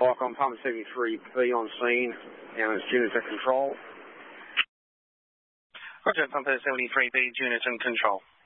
Park on Pump 73B on scene, and it's units at control. Roger, Pump 73B, units in control.